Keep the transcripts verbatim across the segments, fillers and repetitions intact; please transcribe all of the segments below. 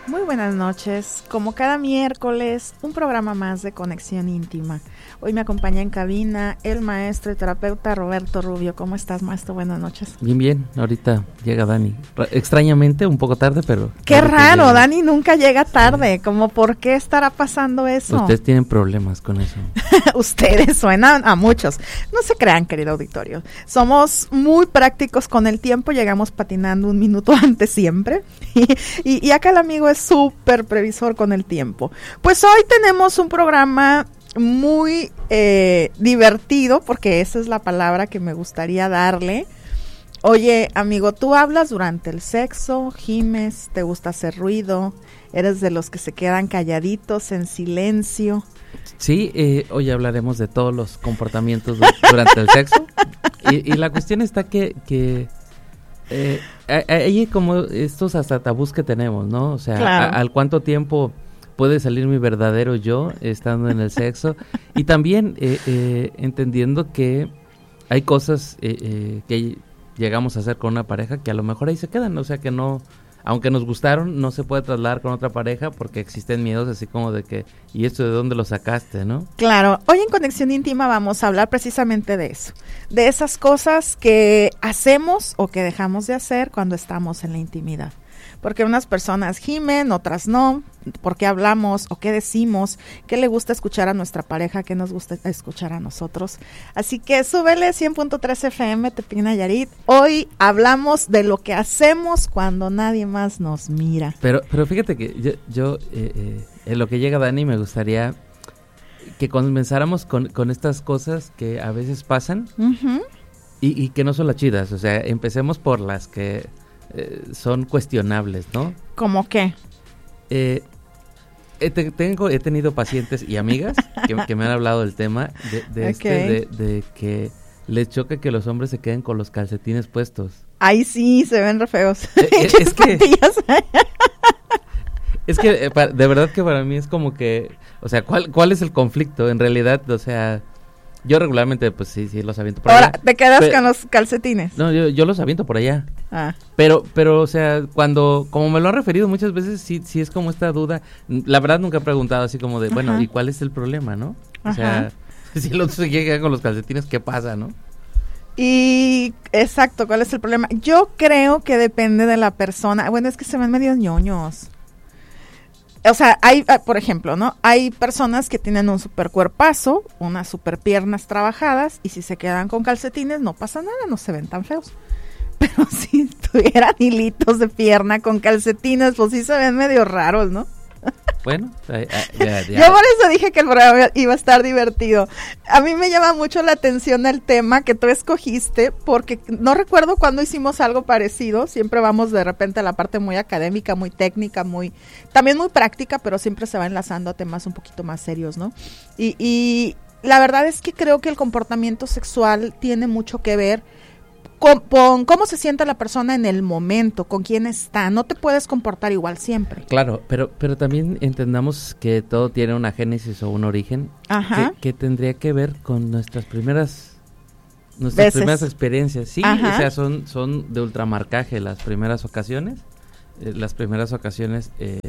Muy buenas noches, como cada miércoles, un programa más de Conexión Íntima. Hoy me acompaña en cabina el maestro y terapeuta Roberto Rubio. ¿Cómo estás, maestro? Buenas noches. Bien, bien, ahorita llega Dani. Extrañamente, un poco tarde, pero... Qué raro, Dani nunca llega tarde, sí. ¿Cómo por qué estará pasando eso? Ustedes tienen problemas con eso. Ustedes suenan a muchos. No se crean, querido auditorio. Somos muy prácticos con el tiempo, llegamos patinando un minuto antes siempre. Y, y, y acá el amigo es súper previsor con el tiempo. Pues hoy tenemos un programa muy eh, divertido, porque esa es la palabra que me gustaría darle. Oye, amigo, tú hablas durante el sexo, gimes, te gusta hacer ruido, eres de los que se quedan calladitos en silencio. Sí, eh, hoy hablaremos de todos los comportamientos du- durante el sexo. Y, y la cuestión está que... que Eh, hay como estos hasta tabús que tenemos, ¿no? O sea, claro. a, al cuánto tiempo puede salir mi verdadero yo estando en el sexo. Y también eh, eh, entendiendo que hay cosas eh, eh, que llegamos a hacer con una pareja que a lo mejor ahí se quedan, o sea que no, aunque nos gustaron, no se puede trasladar con otra pareja porque existen miedos así como de que, ¿y esto de dónde lo sacaste, no? Claro, hoy en Conexión Íntima vamos a hablar precisamente de eso, de esas cosas que hacemos o que dejamos de hacer cuando estamos en la intimidad. Porque unas personas gimen, otras no, por qué hablamos o qué decimos, qué le gusta escuchar a nuestra pareja, qué nos gusta escuchar a nosotros. Así que súbele cien punto tres F M, Tepic Nayarit. Hoy hablamos de lo que hacemos cuando nadie más nos mira. Pero pero fíjate que yo, yo eh, eh, en lo que llega Dani me gustaría que comenzáramos con, con estas cosas que a veces pasan uh-huh. y, y que no son las chidas. O sea, empecemos por las que... Eh, son cuestionables, ¿no? ¿Cómo qué? Eh, eh, te, tengo, he tenido pacientes y amigas que, que me han hablado del tema de, de, okay. este, de, de que les choca que los hombres se queden con los calcetines puestos. Ay, sí, se ven re feos. Eh, eh, es que, es que eh, para, de verdad que para mí es como que, o sea, ¿cuál, cuál es el conflicto? En realidad, o sea... Yo regularmente, pues sí, sí, los aviento por Ahora, allá. ¿te quedas pero, con los calcetines? No, yo, yo los aviento por allá. Ah. Pero, pero, o sea, cuando, como me lo han referido muchas veces, sí, sí es como esta duda. La verdad nunca he preguntado así como de, Ajá. bueno, ¿y cuál es el problema, no? Ajá. O sea, si el otro se llega con los calcetines, ¿qué pasa, no? Y, exacto, ¿cuál es el problema? Yo creo que depende de la persona. Bueno, es que se ven medio ñoños. O sea, hay, por ejemplo, ¿no? Hay personas que tienen un super cuerpazo, unas super piernas trabajadas, y si se quedan con calcetines no pasa nada, no se ven tan feos. Pero si tuvieran hilitos de pierna con calcetines, pues sí se ven medio raros, ¿no? Bueno, eh, eh, ya, ya. Yo por eso dije que el programa iba a estar divertido. A mí me llama mucho la atención el tema que tú escogiste, porque no recuerdo cuándo hicimos algo parecido. Siempre vamos de repente a la parte muy académica, muy técnica, muy también muy práctica, pero siempre se va enlazando a temas un poquito más serios, ¿no? Y, y la verdad es que creo que el comportamiento sexual tiene mucho que ver Con, con cómo se siente la persona en el momento, con quién está. No te puedes comportar igual siempre. Claro, pero pero también entendamos que todo tiene una génesis o un origen Ajá. que, que tendría que ver con nuestras primeras nuestras Veces. primeras experiencias. Sí, Ajá. o sea, son son de ultramarcaje las primeras ocasiones. Eh, las primeras ocasiones eh,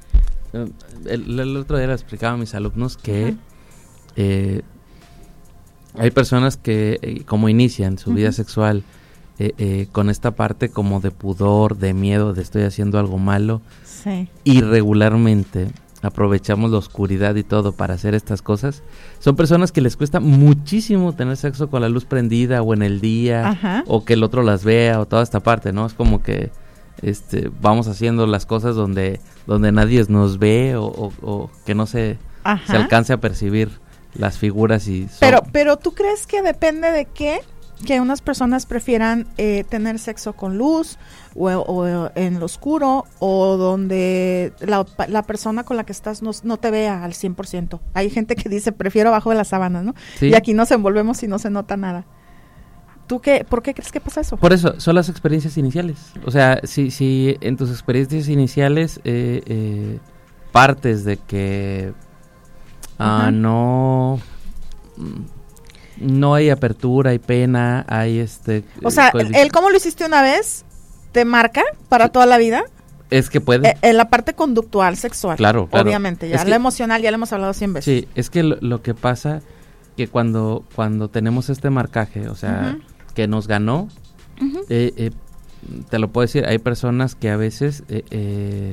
el, el otro día le explicaba a mis alumnos que eh, hay personas que eh, como inician su uh-huh. vida sexual Eh, eh, con esta parte como de pudor, de miedo, de estoy haciendo algo malo. Sí. Y regularmente aprovechamos la oscuridad y todo para hacer estas cosas. Son personas que les cuesta muchísimo tener sexo con la luz prendida o en el día, Ajá. o que el otro las vea o toda esta parte, ¿no? Es como que este vamos haciendo las cosas donde donde nadie nos ve o, o, o que no se, se alcance a percibir las figuras y... Son... Pero, pero ¿tú crees que depende de qué? Que unas personas prefieran eh, tener sexo con luz o, o en lo oscuro o donde la, la persona con la que estás no, no te vea al cien por ciento. Hay gente que dice prefiero abajo de la sábana, ¿no? Sí. Y aquí nos envolvemos y no se nota nada. ¿Tú qué? ¿Por qué crees que pasa eso? Por eso, son las experiencias iniciales. O sea, si, si en tus experiencias iniciales eh, eh, partes de que uh, no... no hay apertura, hay pena, hay este... O sea, el, el cómo lo hiciste una vez, ¿te marca para toda la vida? Es que puede. Eh, en la parte conductual sexual. Claro, claro. Obviamente, ya es la que, emocional ya lo hemos hablado cien veces. Sí, es que lo, lo que pasa que cuando cuando tenemos este marcaje, o sea, uh-huh. que nos ganó, uh-huh. eh, eh, te lo puedo decir, hay personas que a veces eh, eh,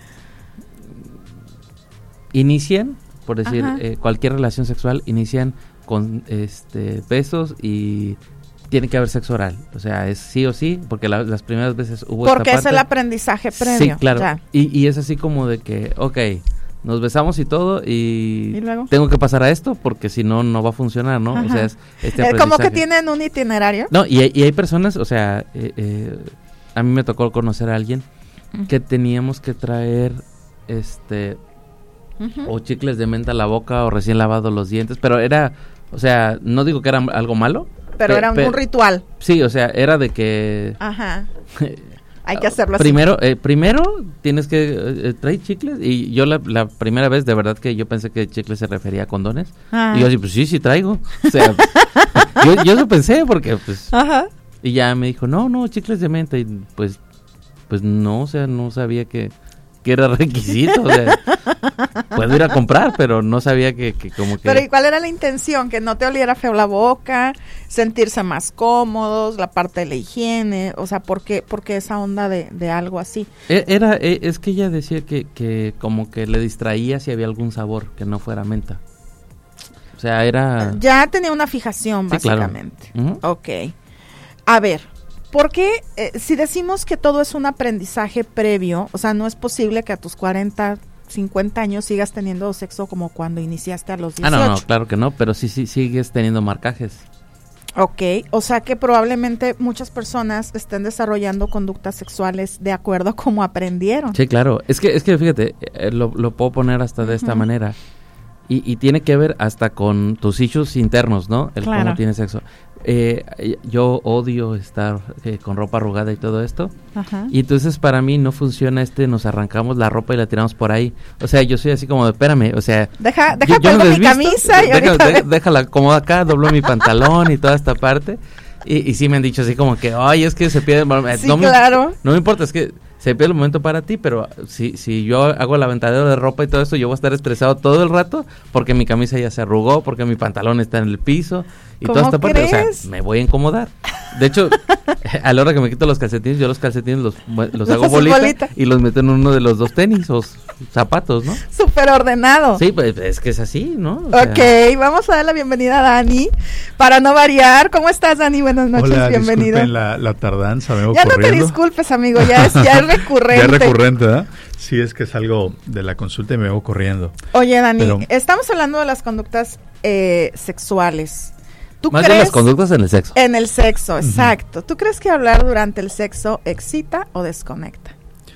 inician, por decir, eh, cualquier relación sexual, inician con este besos y tiene que haber sexo oral, o sea, es sí o sí, porque la, las primeras veces hubo porque esta parte. es el aprendizaje previo. Sí, claro, y, y es así como de que, ok, nos besamos y todo, y, ¿Y luego? tengo que pasar a esto, porque si no, no va a funcionar, ¿no? Ajá. O sea, es este eh, aprendizaje. Como que tienen un itinerario. No, y, y hay personas, o sea, eh, eh, a mí me tocó conocer a alguien uh-huh. que teníamos que traer, este, uh-huh. o chicles de menta a la boca, o recién lavados los dientes, pero era, o sea, no digo que era algo malo, pero pe- era un, pe- un ritual. Sí, o sea, era de que... Ajá. Hay que hacerlo así. Primero, eh, primero tienes que eh, traer chicles, y yo la, la primera vez de verdad que yo pensé que chicles se refería a condones. Ah. Y yo así, pues sí, sí traigo. O sea, yo, yo eso pensé porque pues... Ajá. Y ya me dijo, no, no, chicles de menta. Y pues, pues no, o sea, no sabía que... que era requisito, o sea, puedo ir a comprar, pero no sabía que, que como que... Pero ¿y cuál era la intención? Que no te oliera feo la boca, sentirse más cómodos, la parte de la higiene, o sea, ¿por qué, por qué esa onda de, de algo así? Era, es que ella decía que, que como que le distraía si había algún sabor que no fuera menta. O sea, era... Ya tenía una fijación, sí, básicamente. Claro. Uh-huh. Ok. A ver, ¿por qué eh, si decimos que todo es un aprendizaje previo, o sea, no es posible que a tus cuarenta, cincuenta años sigas teniendo sexo como cuando iniciaste a los dieciocho? Ah, no, no, claro que no, pero sí, sí sigues teniendo marcajes. Ok, o sea que probablemente muchas personas estén desarrollando conductas sexuales de acuerdo a cómo aprendieron. Sí, claro, es que, es que fíjate, eh, lo, lo puedo poner hasta de uh-huh. esta manera. Y, y tiene que ver hasta con tus issues internos, ¿no? El claro. cómo tienes sexo. Eh, yo odio estar eh, con ropa arrugada y todo esto. Ajá. Y entonces para mí no funciona este, nos arrancamos la ropa y la tiramos por ahí. O sea, yo soy así como de, espérame, o sea... Deja, deja yo, yo pongo mi camisa y deja, ahorita... de, déjala como acá, doblo mi pantalón y toda esta parte. Y, y sí me han dicho así como que, ay, es que se pierde... Sí, no claro. Me, no me importa, es que... se pierde el momento para ti, pero si si yo hago el aventadero de ropa y todo esto, yo voy a estar estresado todo el rato porque mi camisa ya se arrugó, porque mi pantalón está en el piso y toda esta parte, o sea, me voy a incomodar. De hecho, a la hora que me quito los calcetines, yo los calcetines los, los hago bolita, bolita y los meto en uno de los dos tenis o zapatos, ¿no? Súper ordenado. Sí, pues es que es así, ¿no? O ok, sea... vamos a dar la bienvenida a Dani, para no variar. ¿Cómo estás, Dani? Buenas noches, hola, bienvenido. Disculpen la, la tardanza, me Ya corriendo. No te disculpes, amigo, ya es, ya es recurrente. Ya es recurrente, ¿verdad? Sí, es que salgo de la consulta y me voy corriendo. Oye, Dani, Pero... estamos hablando de las conductas eh, sexuales. ¿Tú Más crees de las conductas en el sexo. En el sexo, exacto. Uh-huh. ¿Tú crees que hablar durante el sexo excita o desconecta?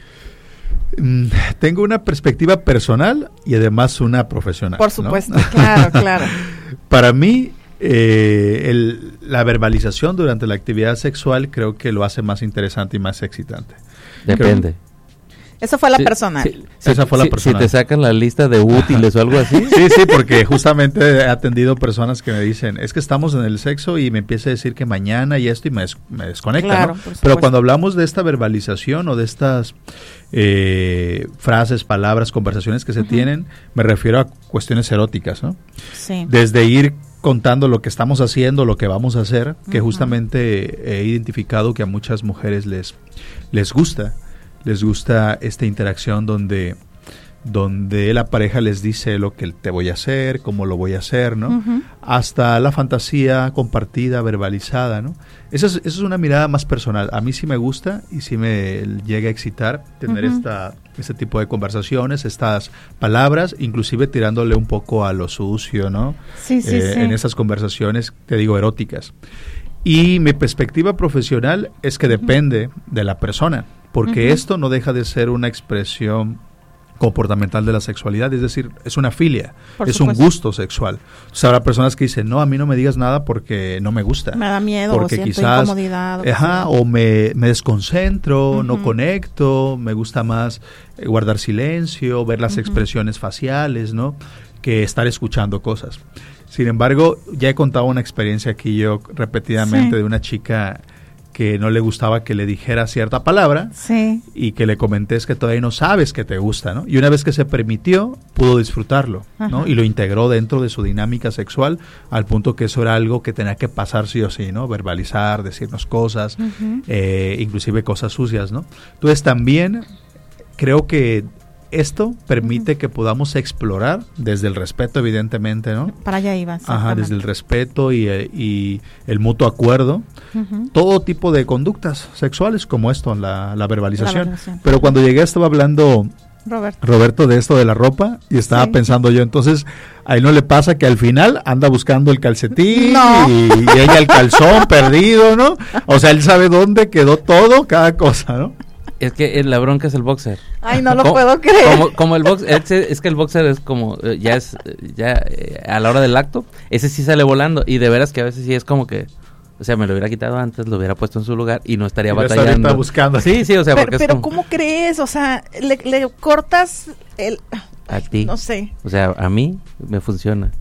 Mm, tengo una perspectiva personal y además una profesional. Por supuesto, ¿no? claro, claro. Para mí, eh, el, la verbalización durante la actividad sexual creo que lo hace más interesante y más excitante. Depende. Creo, Eso fue la sí, personal. Sí, sí, esa fue la sí, personal. Si te sacan la lista de útiles o algo así. Sí, sí, porque justamente he atendido personas que me dicen, es que estamos en el sexo y me empieza a decir que mañana y esto y me, des, me desconecta, claro, ¿no? Pero cuando hablamos de esta verbalización o de estas eh, frases, palabras, conversaciones que se uh-huh. tienen, me refiero a cuestiones eróticas, ¿no? Sí. Desde ir contando lo que estamos haciendo, lo que vamos a hacer, que uh-huh. justamente he identificado que a muchas mujeres les, les gusta. Les gusta esta interacción donde, donde la pareja les dice lo que te voy a hacer, cómo lo voy a hacer, ¿no? Uh-huh. Hasta la fantasía compartida, verbalizada, ¿no? Esa es, esa es una mirada más personal. A mí sí me gusta y sí me llega a excitar tener uh-huh. esta, este tipo de conversaciones, estas palabras, inclusive tirándole un poco a lo sucio, ¿no? Sí, sí, eh, sí. En esas conversaciones, te digo, eróticas. Y mi perspectiva profesional es que depende uh-huh. de la persona. Porque uh-huh. esto no deja de ser una expresión comportamental de la sexualidad, es decir, es una filia, Por es supuesto. un gusto sexual. O sea, habrá personas que dicen, no, a mí no me digas nada porque no me gusta. Me da miedo, porque o siento quizás, incomodidad. O, ajá, o me, me desconcentro, uh-huh. no conecto, me gusta más eh, guardar silencio, ver las uh-huh. expresiones faciales, ¿no? Que estar escuchando cosas. Sin embargo, ya he contado una experiencia aquí yo repetidamente sí. de una chica que no le gustaba que le dijera cierta palabra, sí, y que le comenté es que todavía no sabes que te gusta, ¿no? Y una vez que se permitió, pudo disfrutarlo, ¿no? Ajá. Y lo integró dentro de su dinámica sexual, al punto que eso era algo que tenía que pasar sí o sí, ¿no? Verbalizar, decirnos cosas, uh-huh. eh, inclusive cosas sucias, ¿no? Entonces también creo que esto permite uh-huh. que podamos explorar desde el respeto, evidentemente, ¿no? Para allá iba. Ajá, desde el respeto y, y el mutuo acuerdo, uh-huh. todo tipo de conductas sexuales como esto, la, la, verbalización. la verbalización. Pero cuando llegué estaba hablando Roberto, Roberto de esto de la ropa y estaba sí. pensando yo, entonces a él no le pasa que al final anda buscando el calcetín no. y, y ella el calzón perdido, ¿no? O sea, él sabe dónde quedó todo, cada cosa, ¿no? Es que la bronca es el boxer. Ay, no lo como, puedo creer. Como, como el boxer, es, es que el boxer es como, ya es, ya eh, a la hora del acto, ese sí sale volando. Y de veras que a veces sí es como que, o sea, me lo hubiera quitado antes, lo hubiera puesto en su lugar y no estaría y batallando. Está buscando. Sí, sí, o sea, pero, porque pero es como, ¿cómo crees? O sea, le, le cortas el... A ti. No sé. O sea, a mí me funciona.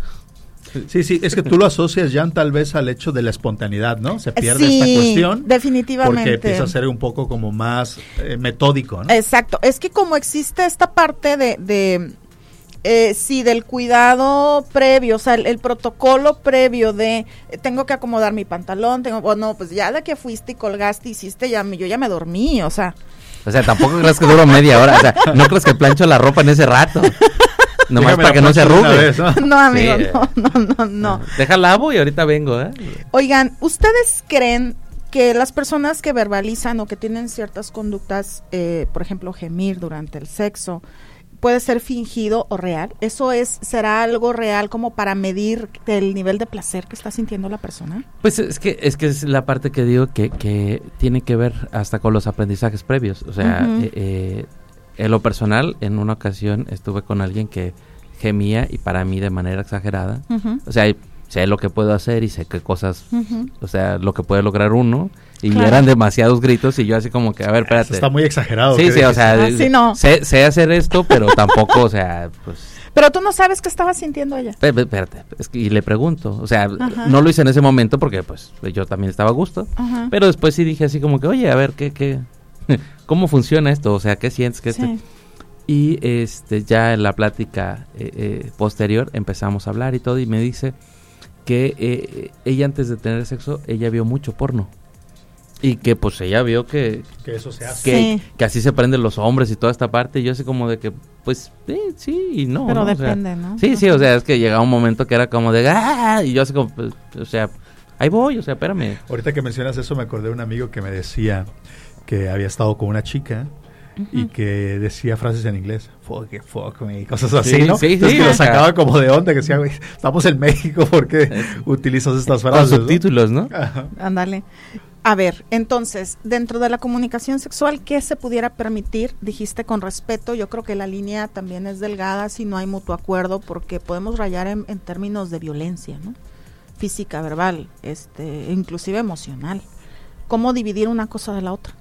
Sí, sí, es que tú lo asocias ya tal vez al hecho de la espontaneidad, ¿no? Se pierde sí, esta cuestión. Definitivamente. Porque empieza a ser un poco como más eh, metódico, ¿no? Exacto. Es que como existe esta parte de, de eh, sí, del cuidado previo, o sea, el, el protocolo previo de eh, tengo que acomodar mi pantalón, tengo, o no, pues ya de que fuiste y colgaste, hiciste, ya, yo ya me dormí, o sea. O sea, tampoco crees que duro media hora, o sea, no crees que plancho la ropa en ese rato. Nomás para que no se arrugue. Vez, ¿no? no, amigo, sí, no, no, no, no. Deja lavo y ahorita vengo, ¿eh? Oigan, ¿ustedes creen que las personas que verbalizan o que tienen ciertas conductas, eh, por ejemplo, gemir durante el sexo, puede ser fingido o real? ¿Eso es, será algo real como para medir el nivel de placer que está sintiendo la persona? Pues es que es que es la parte que digo que, que tiene que ver hasta con los aprendizajes previos. O sea, uh-huh. eh, eh, en lo personal, en una ocasión estuve con alguien que gemía y para mí de manera exagerada. Uh-huh. O sea, sé lo que puedo hacer y sé qué cosas, uh-huh. o sea, lo que puede lograr uno. Y claro. eran demasiados gritos y yo así como que, a ver, espérate. Eso está muy exagerado. Sí, sí, o sea, ah, sí, no. sé, sé hacer esto, pero tampoco, o sea, pues... Pero tú no sabes qué estaba sintiendo ella. Espérate, es que, y le pregunto, o sea, ajá. no lo hice en ese momento porque, pues, yo también estaba a gusto. Ajá. Pero después sí dije así como que, oye, a ver, ¿qué, qué, cómo funciona esto? O sea, ¿qué sientes? ¿Qué sí. este? Y este, ya en la plática eh, eh, posterior empezamos a hablar y todo y me dice que eh, ella antes de tener sexo, ella vio mucho porno. Y que pues ella vio que... Que eso se hace. Que, sí. que así se prenden los hombres y toda esta parte. Y yo así como de que, pues, eh, sí y no. Pero ¿no? depende, o sea, ¿no? Sí, sí, o sea, es que llegaba un momento que era como de... ¡Ah! Y yo así como, pues, o sea, ahí voy, o sea, espérame. Ahorita que mencionas eso me acordé de un amigo que me decía que había estado con una chica... Uh-huh. Y que decía frases en inglés, fuck it, fuck me, y cosas así, sí, ¿no? Sí, Entonces sí, que lo sacaba como de onda, que decía, güey, estamos en México, ¿por qué utilizas estas frases? Con subtítulos, ¿no? Ajá. Ándale. A ver, entonces, dentro de la comunicación sexual, ¿qué se pudiera permitir? Dijiste con respeto, yo creo que la línea también es delgada si no hay mutuo acuerdo, porque podemos rayar en, en términos de violencia, ¿no? Física, verbal, este, inclusive emocional. ¿Cómo dividir una cosa de la otra?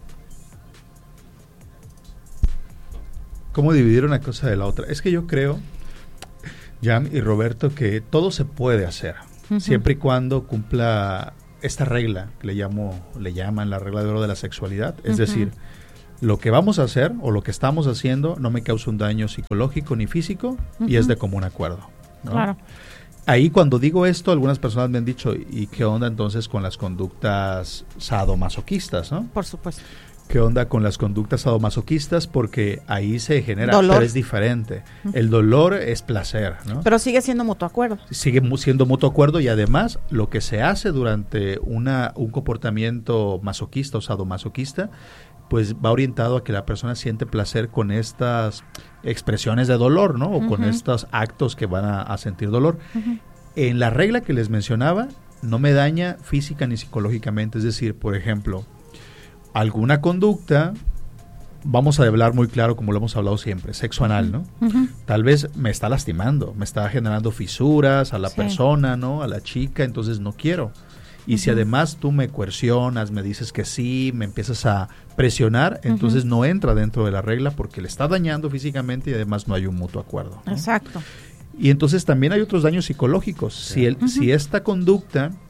¿Cómo dividir una cosa de la otra? Es que yo creo, Jam y Roberto, que todo se puede hacer, uh-huh. siempre y cuando cumpla esta regla, que le, llamo, le llaman la regla de oro de la sexualidad, es uh-huh. decir, lo que vamos a hacer o lo que estamos haciendo no me causa un daño psicológico ni físico uh-huh. y es de común acuerdo, ¿no? Claro. Ahí cuando digo esto, algunas personas me han dicho, ¿y qué onda entonces con las conductas sadomasoquistas, no? Por supuesto. ¿Qué onda con las conductas sadomasoquistas? Porque ahí se genera, dolor. Pero es diferente. Uh-huh. El dolor es placer, ¿no? Pero sigue siendo mutuo acuerdo. Sigue mu- siendo mutuo acuerdo y además lo que se hace durante una un comportamiento masoquista o sadomasoquista, pues va orientado a que la persona siente placer con estas expresiones de dolor, ¿no? O uh-huh. con estos actos que van a, a sentir dolor. Uh-huh. En la regla que les mencionaba, no me daña física ni psicológicamente. Es decir, por ejemplo... alguna conducta, vamos a hablar muy claro como lo hemos hablado siempre, sexo anal, ¿no? Uh-huh. Tal vez me está lastimando, me está generando fisuras a la sí. persona, ¿no? A la chica, entonces no quiero. Y uh-huh. si además tú me coercionas, me dices que sí, me empiezas a presionar, entonces uh-huh. no entra dentro de la regla porque le está dañando físicamente y además no hay un mutuo acuerdo, ¿no? Exacto. Y entonces también hay otros daños psicológicos. Si, el, uh-huh. si esta conducta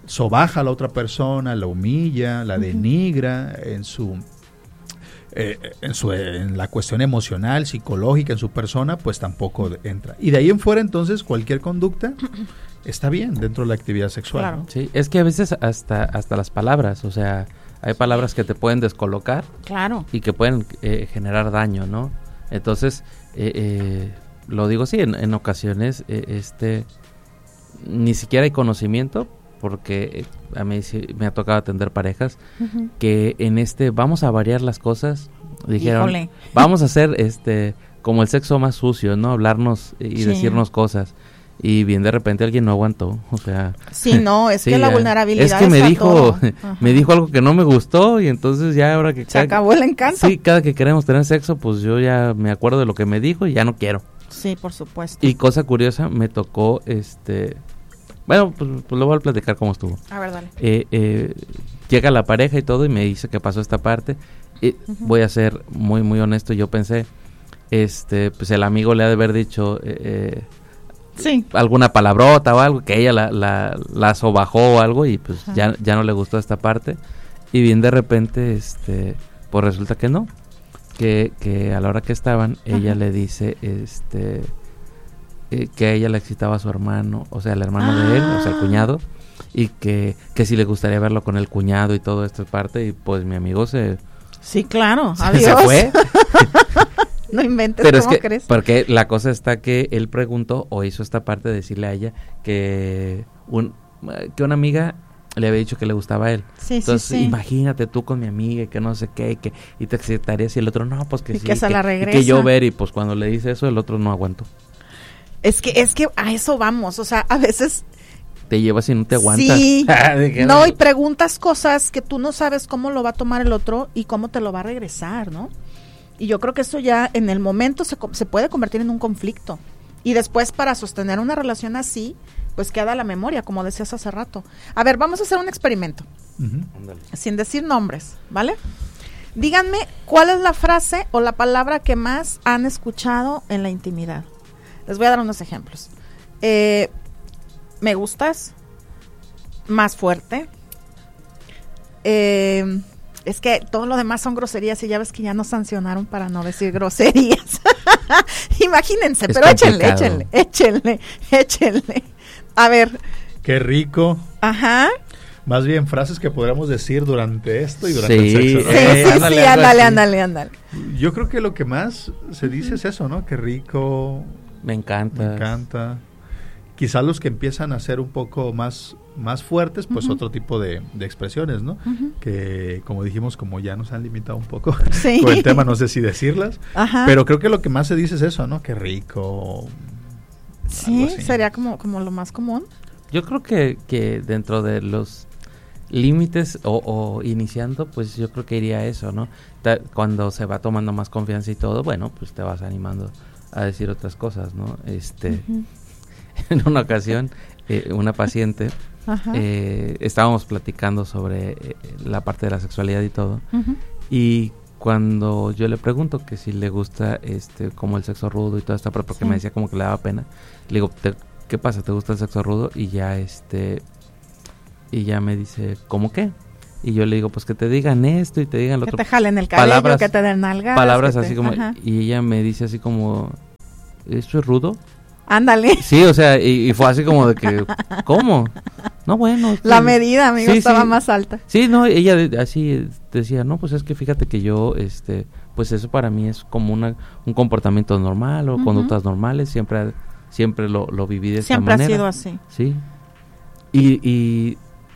sobaja a la otra persona, la humilla, la uh-huh. denigra en su, eh, en su en la cuestión emocional, psicológica en su persona, pues tampoco entra. Y de ahí en fuera, entonces, cualquier conducta está bien dentro de la actividad sexual. Claro. ¿no? Sí, es que a veces hasta, hasta las palabras, o sea, hay palabras que te pueden descolocar. Claro. Y que pueden eh, generar daño, ¿no? Entonces, eh, eh, lo digo así, en, en ocasiones, eh, este, ni siquiera hay conocimiento, porque eh, a mí sí, me ha tocado atender parejas, uh-huh. que en este, vamos a variar las cosas, dijeron, Híjole. vamos a hacer este, como el sexo más sucio, ¿no? Hablarnos y sí. decirnos cosas. Y bien de repente alguien no aguantó, o sea... Sí, no, es sí, que la vulnerabilidad es que me dijo, me dijo algo que no me gustó y entonces ya ahora que... Se cada, acabó el encanto. Sí, cada que queremos tener sexo, pues yo ya me acuerdo de lo que me dijo y ya no quiero. Sí, por supuesto. Y cosa curiosa, me tocó, este... Bueno, pues, pues lo voy a platicar cómo estuvo. A ver, dale. Eh, eh, llega la pareja y todo y me dice que pasó esta parte. Y uh-huh. voy a ser muy, muy honesto, yo pensé, este, pues el amigo le ha de haber dicho... Eh, Sí. alguna palabrota o algo que ella la, la, la sobajó o algo y pues ya, ya no le gustó esta parte y bien de repente este pues resulta que no que, que a la hora que estaban ella Ajá. le dice este eh, que a ella le excitaba a su hermano, o sea el hermano ah. de él, o sea el cuñado, y que, que si le gustaría verlo con el cuñado y todo esta parte y pues mi amigo se sí claro se, adiós se fue. No inventes, pero ¿cómo es que, crees? Porque la cosa está que él preguntó o hizo esta parte de decirle a ella que un que una amiga le había dicho que le gustaba a él. Sí, Entonces, sí, sí. imagínate tú con mi amiga y que no sé qué y que y te excitarías y el otro no, pues que y sí. Que se que, la regresa. Y que yo ver y pues cuando le dice eso el otro no aguantó. Es que es que a eso vamos, o sea, a veces te llevas y no te aguantas. Sí. No, y preguntas cosas que tú no sabes cómo lo va a tomar el otro y cómo te lo va a regresar, ¿no? Y yo creo que eso ya en el momento se, se puede convertir en un conflicto. Y después para sostener una relación así, pues queda la memoria, como decías hace rato. A ver, vamos a hacer un experimento. Uh-huh. Sin decir nombres, ¿vale? Díganme cuál es la frase o la palabra que más han escuchado en la intimidad. Les voy a dar unos ejemplos. Eh, me gustas, más fuerte. Eh... Es que todo lo demás son groserías y ya ves que ya nos sancionaron para no decir groserías. Imagínense, es pero complicado. échenle, échenle, échenle, échenle. A ver. Qué rico. Ajá. Más bien frases que podríamos decir durante esto y durante sí, el sexo. ¿no? Sí, eh, sí, ándale, sí, ándale, ándale, ándale. Yo creo que lo que más se dice es eso, ¿no? Qué rico. Me encanta. Me encanta. Quizá los que empiezan a ser un poco más, más fuertes, pues uh-huh. otro tipo de, de expresiones, ¿no? Uh-huh. Que, como dijimos, como ya nos han limitado un poco sí. con el tema, no sé si decirlas. Ajá. Pero creo que lo que más se dice es eso, ¿no? Qué rico. Sí, sería como, como lo más común. Yo creo que, que dentro de los límites o, o iniciando, pues yo creo que iría eso, ¿no? Ta- cuando se va tomando más confianza y todo, bueno, pues te vas animando a decir otras cosas, ¿no? Este... Uh-huh. En una ocasión, eh, una paciente, eh, estábamos platicando sobre eh, la parte de la sexualidad y todo, uh-huh. y cuando yo le pregunto que si le gusta este como el sexo rudo y toda esta parte, porque sí. me decía como que le daba pena, le digo, te, ¿qué pasa? ¿Te gusta el sexo rudo? Y ya este, y ya me dice, ¿cómo qué? Y yo le digo, pues que te digan esto y te digan lo que otro. Que te jalen el cabello, palabras, que te den nalgas. Palabras te, así como, ajá. Y ella me dice así como, ¿esto es rudo? Ándale. Sí, o sea, y, y fue así como de que, ¿cómo? No, bueno. La sí. medida, amigo, sí, estaba sí. más alta. Sí, no, ella de, así decía, no, pues es que fíjate que yo, este, pues eso para mí es como una un comportamiento normal o uh-huh. conductas normales, siempre siempre lo, lo viví de siempre esta manera. Siempre ha sido así. Sí. Y, y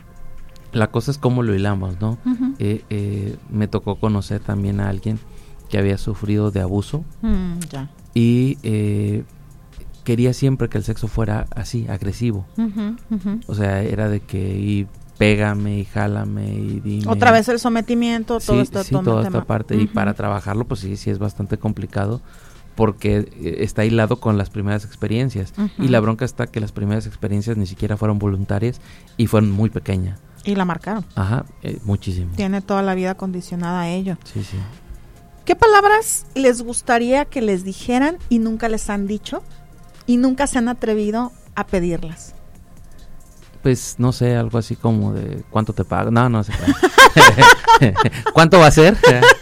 la cosa es cómo lo hilamos, ¿no? Uh-huh. Eh, eh, me tocó conocer también a alguien que había sufrido de abuso. Mm, ya. Y... Eh, quería siempre que el sexo fuera así, agresivo. Uh-huh, uh-huh. O sea, era de que y pégame y jálame y dime. Otra vez el sometimiento, todo sí, esto, sí, todo toda el tema. esta parte. Uh-huh. Y para trabajarlo, pues sí, sí es bastante complicado porque eh, está hilado con las primeras experiencias. Uh-huh. Y la bronca está que las primeras experiencias ni siquiera fueron voluntarias y fueron muy pequeñas. Y la marcaron. Ajá, eh, muchísimo. Tiene toda la vida condicionada a ello. Sí, sí. ¿Qué palabras les gustaría que les dijeran y nunca les han dicho? Y nunca se han atrevido a pedirlas. Pues no sé, algo así como de ¿cuánto te pago? No, no sé. ¿Cuánto va a ser?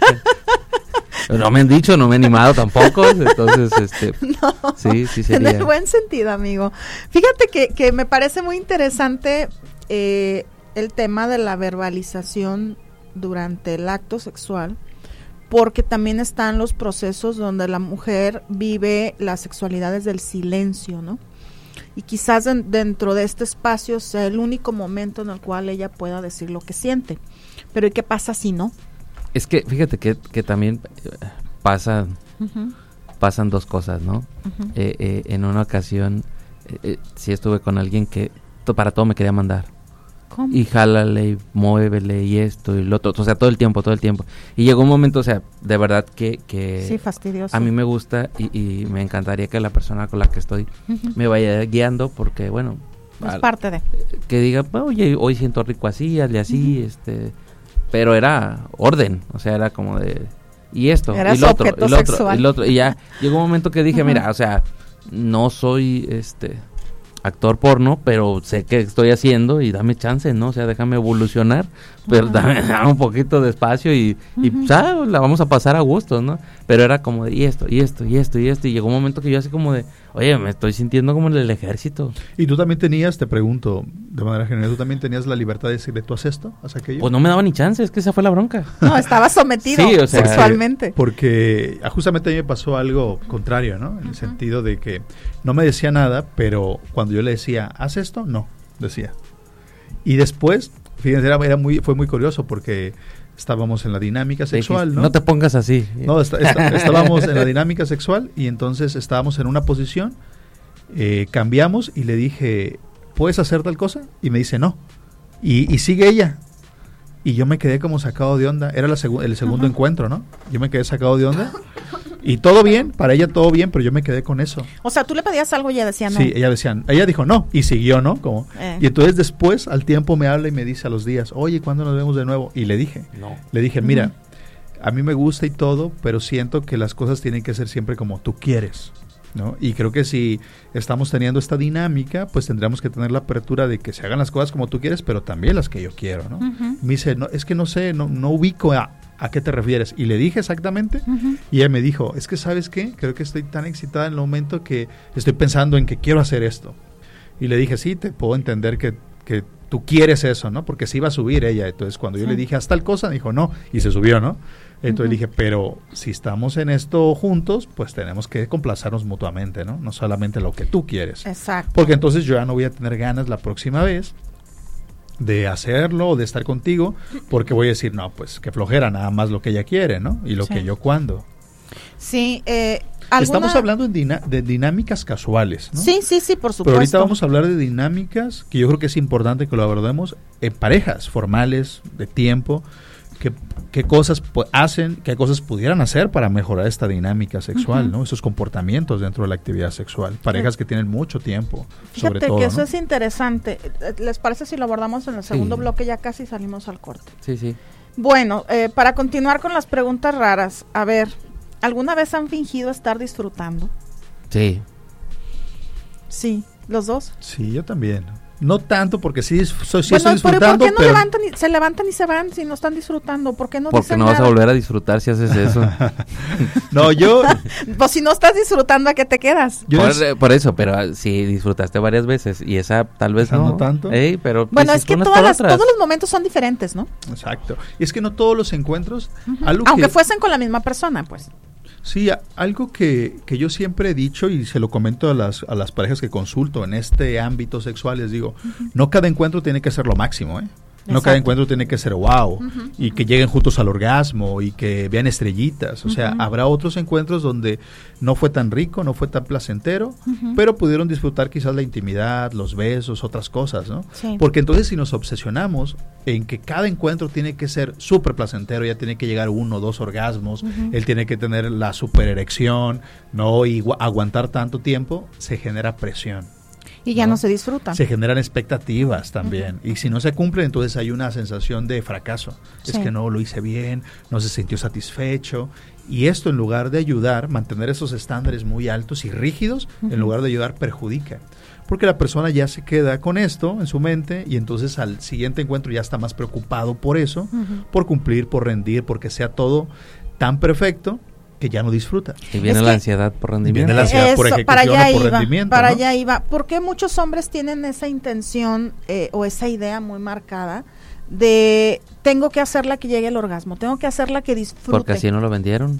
No me han dicho, no me he animado tampoco, entonces, este, no, sí, sí sería. En el buen sentido, amigo. Fíjate que, que me parece muy interesante eh, el tema de la verbalización durante el acto sexual, porque también están los procesos donde la mujer vive la sexualidad desde el silencio, ¿no? Y quizás en, dentro de este espacio sea el único momento en el cual ella pueda decir lo que siente. Pero ¿y qué pasa si no? Es que fíjate que, que también pasa, Uh-huh. pasan dos cosas, ¿no? Uh-huh. Eh, eh, en una ocasión eh, eh, sí estuve con alguien que to, para todo me quería mandar. ¿Cómo? Y jálale, y muévele, y esto, y lo otro, o sea, todo el tiempo, todo el tiempo. Y llegó un momento, o sea, de verdad que, que Sí, fastidioso. a mí me gusta y, y me encantaría que la persona con la que estoy Uh-huh. me vaya guiando, porque, bueno, Es al- parte de. que diga, oye, hoy siento rico así, hazle así, Uh-huh. este, pero era orden, o sea, era como de, y esto, Eras y lo otro, objeto y lo otro, sexual. y lo otro, y ya llegó un momento que dije, Uh-huh. mira, o sea, no soy, este, actor porno, pero sé que estoy haciendo y dame chance, ¿no? O sea, déjame evolucionar, pero Ajá. dame, dame un poquito de espacio y, y Ujú. ¿sabes? La vamos a pasar a gusto, ¿no? Pero era como de, y esto, y esto, y esto, y esto, y llegó un momento que yo así como de, oye, me estoy sintiendo como en el ejército. Y tú también tenías, te pregunto, de manera general, ¿tú también tenías la libertad de decirle, tú haz esto, haz aquello? Pues no me daba ni chance, es que esa fue la bronca. No, estaba sometido Sí, o sea, sexualmente. Porque ah, justamente a mí me pasó algo contrario, ¿no? En el Ajá. sentido de que no me decía nada, pero cuando yo le decía, haz esto, no, decía. Y después, fíjense, era, era muy, fue muy curioso porque estábamos en la dinámica sexual, Dijiste, ¿no? No te pongas así. No, está- está- estábamos en la dinámica sexual y entonces estábamos en una posición, eh, cambiamos y le dije, ¿puedes hacer tal cosa? Y me dice, no. Y, y sigue ella. Y yo me quedé como sacado de onda. Era la segu- el segundo Ajá. encuentro, ¿no? Yo me quedé sacado de onda. Y todo bien, para ella todo bien, pero yo me quedé con eso. O sea, tú le pedías algo y ella decía no. Sí, ella decía, ella dijo no, y siguió, ¿no? Como, Eh. y entonces después, al tiempo me habla y me dice a los días, oye, ¿cuándo nos vemos de nuevo? Y le dije, No. le dije, mira, Ujú. a mí me gusta y todo, pero siento que las cosas tienen que ser siempre como tú quieres, ¿no? Y creo que si estamos teniendo esta dinámica, pues tendríamos que tener la apertura de que se hagan las cosas como tú quieres, pero también las que yo quiero, ¿no? Ujú. Me dice, no, es que no sé, no, no ubico a, a qué te refieres. Y le dije exactamente, Ujú. y ella me dijo, es que ¿sabes qué? Creo que estoy tan excitada en el momento que estoy pensando en que quiero hacer esto. Y le dije, sí, te puedo entender que, que tú quieres eso, ¿no? Porque se iba a subir ella. Entonces, cuando yo Sí. le dije, haz tal cosa, dijo, no, y se subió, ¿no? Entonces Ujú. dije, pero si estamos en esto juntos, pues tenemos que complacernos mutuamente, ¿no? No solamente lo que tú quieres. Exacto. Porque entonces yo ya no voy a tener ganas la próxima vez de hacerlo o de estar contigo, porque voy a decir, no, pues que flojera, nada más lo que ella quiere, ¿no? Y lo Sí. que yo cuando. Sí, eh, ¿alguna- Estamos hablando en dina- de dinámicas casuales, ¿no? Sí, sí, sí, por supuesto. Pero ahorita vamos a hablar de dinámicas que yo creo que es importante que lo abordemos en parejas formales, de tiempo, que, qué cosas pu- hacen, qué cosas pudieran hacer para mejorar esta dinámica sexual, Ujú. ¿no? Esos comportamientos dentro de la actividad sexual. Parejas que tienen mucho tiempo, sobre Fíjate todo, que eso ¿no? es interesante. Eh, ¿Les parece si lo abordamos en el segundo Sí. bloque? Ya casi salimos al corte. Sí, sí. Bueno, eh, para continuar con las preguntas raras, a ver, ¿alguna vez han fingido estar disfrutando? Sí. Sí, los dos. Sí, yo también. No tanto porque sí, dis- soy, sí Bueno, estoy pero ¿por disfrutando, qué no pero levantan y, se levantan y se van si no están disfrutando? ¿Por qué no Porque dicen no vas a nada? volver a disfrutar si haces eso. no, yo, Pues si no estás disfrutando, ¿a qué te quedas? yo por, es- por eso, pero ah, si disfrutaste varias veces y esa tal vez Esa no. no tanto. Ey, pero Bueno, pues, es que unas todas por las, otras. todos los momentos son diferentes, ¿no? exacto. Y es que no todos los encuentros, Ujú. algo Aunque que, fuesen con la misma persona, pues. sí, a- algo que, que yo siempre he dicho y se lo comento a las, a las parejas que consulto en este ámbito sexual, les digo, no cada encuentro tiene que ser lo máximo, ¿eh? No cada Exacto. encuentro tiene que ser wow, Ujú, y que lleguen juntos al orgasmo y que vean estrellitas. O sea, Ujú. habrá otros encuentros donde no fue tan rico, no fue tan placentero, Ujú. pero pudieron disfrutar quizás la intimidad, los besos, otras cosas, ¿no? Sí. Porque entonces si nos obsesionamos en que cada encuentro tiene que ser súper placentero, ya tiene que llegar uno o dos orgasmos, Ujú. él tiene que tener la super erección, ¿no? Y gua- aguantar tanto tiempo, se genera presión. Y ya ¿no? no se disfruta. Se generan expectativas también. Y si no se cumplen, entonces hay una sensación de fracaso. Es Sí. que no lo hice bien, no se sintió satisfecho. Y esto, en lugar de ayudar, mantener esos estándares muy altos y rígidos, uh-huh. en lugar de ayudar, perjudica. Porque la persona ya se queda con esto en su mente y entonces al siguiente encuentro ya está más preocupado por eso, uh-huh. por cumplir, por rendir, porque sea todo tan perfecto que ya no disfruta. Y viene es la que, ansiedad por rendimiento. Viene la ansiedad Eso, por ejecución para allá o por iba, rendimiento. Para ¿no? allá iba. ¿Por qué muchos hombres tienen esa intención eh, o esa idea muy marcada de tengo que hacerla que llegue al orgasmo, tengo que hacerla que disfrute? Porque así no lo vendieron.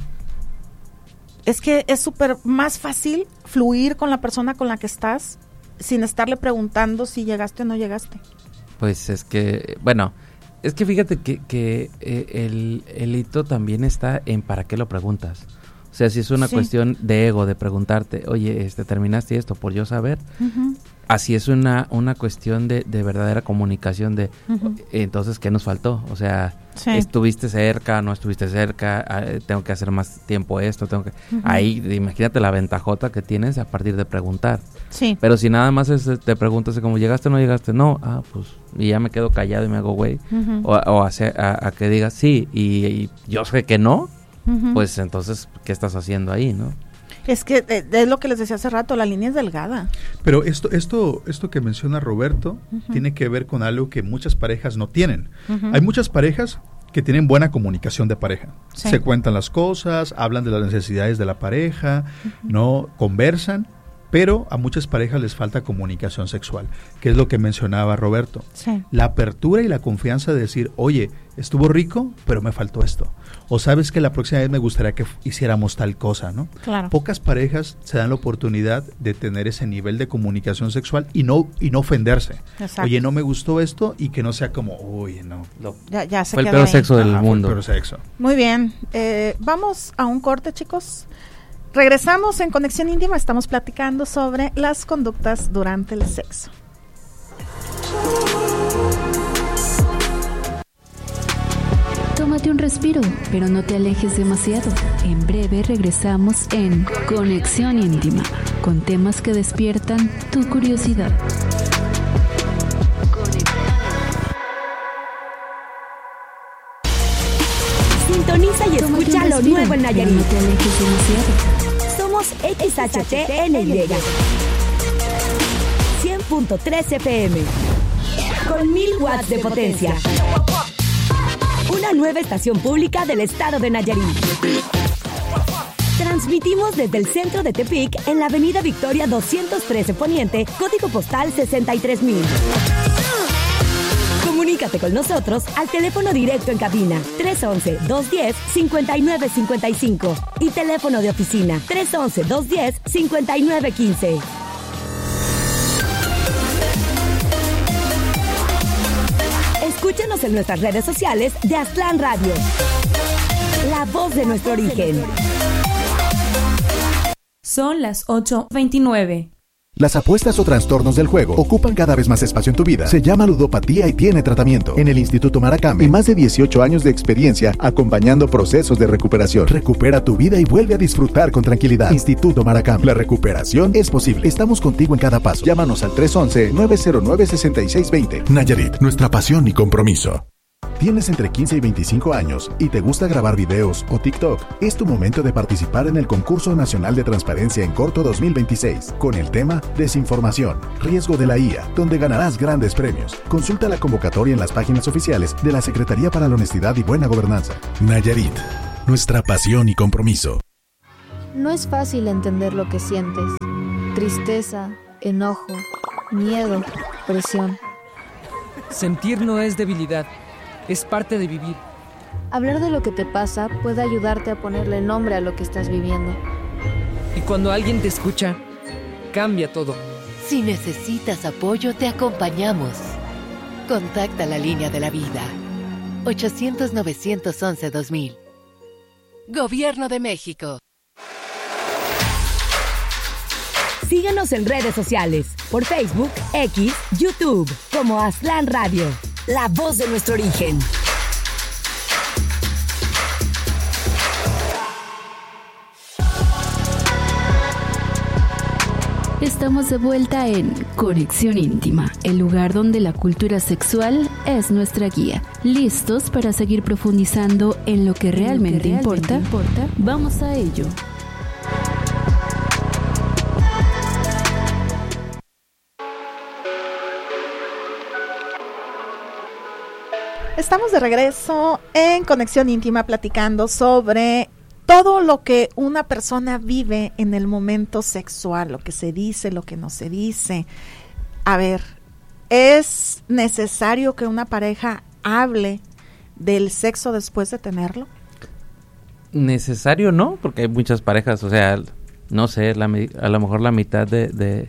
Es que es súper más fácil fluir con la persona con la que estás sin estarle preguntando si llegaste o no llegaste. Pues es que, bueno, es que fíjate que, que eh, el, el hito también está en para qué lo preguntas. O sea, si es una sí. cuestión de ego, de preguntarte, oye, este, ¿terminaste esto por yo saber? Uh-huh. Así es una, una cuestión de, de verdadera comunicación de, uh-huh. entonces, ¿qué nos faltó? O sea, sí. ¿estuviste cerca, no estuviste cerca? Eh, ¿Tengo que hacer más tiempo esto? tengo que uh-huh. Ahí, imagínate la ventajota que tienes a partir de preguntar. Sí. Pero si nada más es, te preguntas como, ¿llegaste o no llegaste? No, ah, pues, y ya me quedo callado y me hago güey. Uh-huh. O, o hace, a, a que digas sí, y, y yo sé que no, uh-huh. pues entonces, ¿qué estás haciendo ahí, no? Es que eh, es lo que les decía hace rato, la línea es delgada. Pero esto esto esto que menciona Roberto uh-huh. tiene que ver con algo que muchas parejas no tienen. Uh-huh. Hay muchas parejas que tienen buena comunicación de pareja. Sí. Se cuentan las cosas, hablan de las necesidades de la pareja, uh-huh. no conversan, pero a muchas parejas les falta comunicación sexual, que es lo que mencionaba Roberto. Sí. La apertura y la confianza de decir, oye, estuvo rico, pero me faltó esto. O sabes que la próxima vez me gustaría que hiciéramos tal cosa, ¿no? Claro. Pocas parejas se dan la oportunidad de tener ese nivel de comunicación sexual y no y no ofenderse. Exacto. Oye, no me gustó esto, y que no sea como, oye, no. Lo, ya, ya se fue el peor ahí. sexo del Ajá, mundo. Fue el peor sexo. Muy bien. Eh, vamos a un corte, chicos. Regresamos en Conexión Íntima. Estamos platicando sobre las conductas durante el sexo. Tómate un respiro, pero no te alejes demasiado. En breve regresamos en Conexión Íntima, con temas que despiertan tu curiosidad. Sintoniza y Tómate escucha lo respiro, nuevo en Nayarit. No te alejes demasiado. Somos X H T N Y cien punto tres F M con mil watts de potencia. Una nueva estación pública del estado de Nayarit. Transmitimos desde el centro de Tepic en la avenida Victoria doscientos trece Poniente, código postal sesenta y tres mil. Comunícate con nosotros al teléfono directo en cabina tres once, dos diez, cincuenta y nueve cincuenta y cinco y teléfono de oficina tres once, dos diez, cincuenta y nueve quince. Escúchanos en nuestras redes sociales de Aztlán Radio, la voz de nuestro origen. Son las ocho veintinueve. Las apuestas o trastornos del juego ocupan cada vez más espacio en tu vida. Se llama ludopatía y tiene tratamiento. En el Instituto Maracame, más de dieciocho años de experiencia acompañando procesos de recuperación. Recupera tu vida y vuelve a disfrutar con tranquilidad. Instituto Maracame. La recuperación es posible. Estamos contigo en cada paso. Llámanos al tres once, nueve cero nueve, seis seis dos cero. Nayarit, nuestra pasión y compromiso. ¿Tienes entre quince y veinticinco años y te gusta grabar videos o TikTok? Es tu momento de participar en el Concurso Nacional de Transparencia en Corto dos mil veintiséis, con el tema Desinformación, riesgo de la I A, donde ganarás grandes premios. Consulta la convocatoria en las páginas oficiales de la Secretaría para la Honestidad y Buena Gobernanza. Nayarit, nuestra pasión y compromiso. No es fácil entender lo que sientes. Tristeza, enojo, miedo, presión. Sentir no es debilidad. Es parte de vivir. Hablar de lo que te pasa puede ayudarte a ponerle nombre a lo que estás viviendo. Y cuando alguien te escucha, cambia todo. Si necesitas apoyo, te acompañamos. Contacta la línea de la vida. ochocientos, novecientos once, dos mil. Gobierno de México. Síguenos en redes sociales, por Facebook, X, YouTube, como Aztlán Radio, la voz de nuestro origen. Estamos de vuelta en Conexión Íntima, el lugar donde la cultura sexual es nuestra guía. ¿Listos para seguir profundizando en lo que realmente, lo que realmente importa? importa? Vamos a ello. Estamos de regreso en Conexión Íntima platicando sobre todo lo que una persona vive en el momento sexual, lo que se dice, lo que no se dice. A ver, ¿es necesario que una pareja hable del sexo después de tenerlo? Necesario no, porque hay muchas parejas, o sea, no sé, la, a lo mejor la mitad de, de,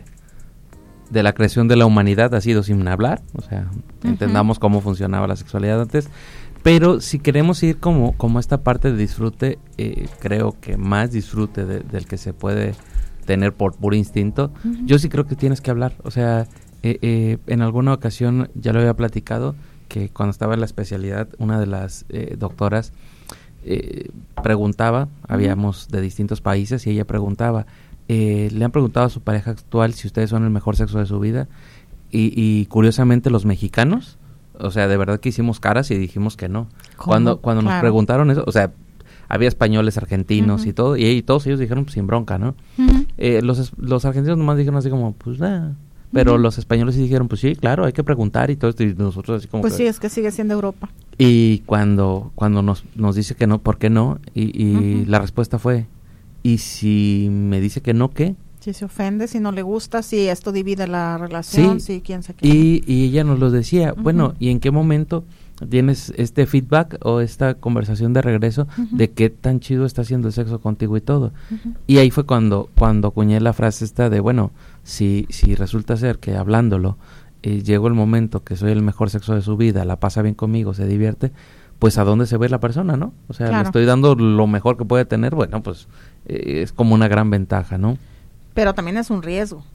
de la creación de la humanidad ha sido sin hablar, o sea, uh-huh. entendamos cómo funcionaba la sexualidad antes. Pero si queremos ir como, como esta parte de disfrute, eh, creo que más disfrute de, del que se puede tener por puro instinto, uh-huh. yo sí creo que tienes que hablar. O sea, eh, eh, en alguna ocasión ya lo había platicado, que cuando estaba en la especialidad, una de las eh, doctoras eh, preguntaba, uh-huh. habíamos de distintos países, y ella preguntaba, eh, le han preguntado a su pareja actual si ustedes son el mejor sexo de su vida, y, y curiosamente los mexicanos, o sea, de verdad que hicimos caras y dijimos que no. ¿Cómo? Cuando cuando claro. nos preguntaron eso, o sea, había españoles, argentinos uh-huh. y todo, y, y todos ellos dijeron pues, sin bronca, ¿no? Uh-huh. Eh, los los argentinos nomás dijeron así como, pues, eh. pero uh-huh. los españoles sí dijeron, pues sí, claro, hay que preguntar y todo esto, y nosotros así como Pues que, sí, es que sigue siendo Europa. Y cuando cuando nos nos dice que no, ¿por qué no? Y, y uh-huh. la respuesta fue, ¿y si me dice que no, qué? Si se ofende, si no le gusta, si esto divide la relación, sí, si quién se qué. Y, y ella nos lo decía, uh-huh. bueno, ¿y en qué momento tienes este feedback o esta conversación de regreso uh-huh. de qué tan chido está haciendo el sexo contigo y todo? Uh-huh. Y ahí fue cuando cuando acuñé la frase esta de, bueno, si si resulta ser que hablándolo eh, llegó el momento que soy el mejor sexo de su vida, la pasa bien conmigo, se divierte, pues a dónde se ve la persona, ¿no? O sea, claro. le estoy dando lo mejor que puede tener, bueno, pues eh, es como una gran ventaja, ¿no? Pero también es un riesgo.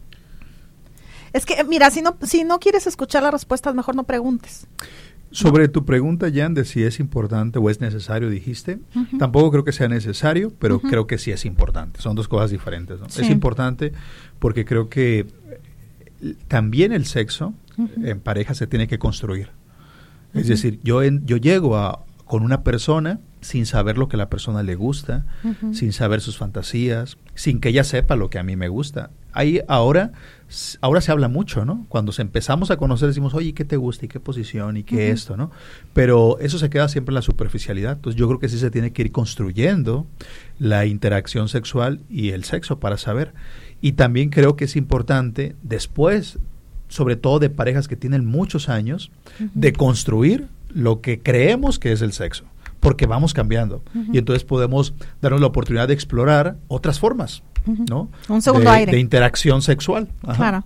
Es que, mira, si no si no quieres escuchar las respuestas, mejor no preguntes. Sobre tu pregunta, Jan, de si es importante o es necesario, dijiste, uh-huh. tampoco creo que sea necesario, pero uh-huh. creo que sí es importante. Son dos cosas diferentes, ¿no? Sí. Es importante porque creo que también el sexo uh-huh. en pareja se tiene que construir. Uh-huh. Es decir, yo, en, yo llego a con una persona sin saber lo que a la persona le gusta, uh-huh. sin saber sus fantasías, sin que ella sepa lo que a mí me gusta. Ahí ahora, ahora se habla mucho, ¿no? Cuando se empezamos a conocer decimos, oye, ¿qué te gusta? ¿Y qué posición? ¿Y qué uh-huh. esto? ¿No? Pero eso se queda siempre en la superficialidad. Entonces yo creo que sí se tiene que ir construyendo la interacción sexual y el sexo para saber. Y también creo que es importante después, sobre todo de parejas que tienen muchos años, uh-huh. de construir lo que creemos que es el sexo, porque vamos cambiando uh-huh. y entonces podemos darnos la oportunidad de explorar otras formas, uh-huh. ¿no? Un segundo de, aire. De interacción sexual. Ajá. Claro.